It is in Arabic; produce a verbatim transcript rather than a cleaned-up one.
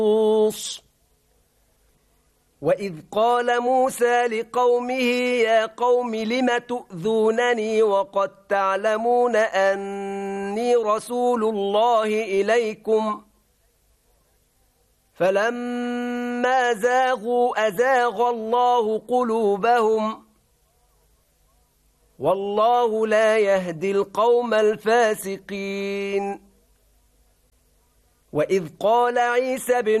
وإذ قال موسى لقومه يا قوم لم تؤذونني وقد تعلمون أني رسول الله إليكم فلما زاغوا أزاغ الله قلوبهم والله لا يهدي القوم الفاسقين. وإذ قال عيسى بن